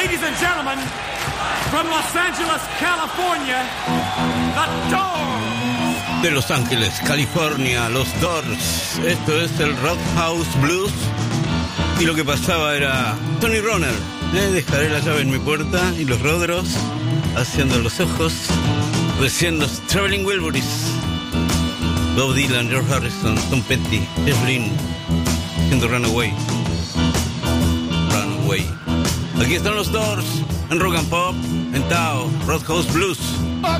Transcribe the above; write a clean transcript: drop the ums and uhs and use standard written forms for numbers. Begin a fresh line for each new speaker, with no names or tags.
Ladies and gentlemen, from Los Angeles, California, The Doors.
De Los Ángeles, California, los Doors. Esto es el Roadhouse Blues. Y lo que pasaba era Tony Roner. Dejaré la llave en mi puerta y los Rodros haciendo los ojos, recién los Traveling Wilburys. Bob Dylan, George Harrison, Tom Petty, Jeff Lynne haciendo Runaway. Runaway. Aquí están los Doors en Rock and Pop, en Tao, Roadhouse Blues.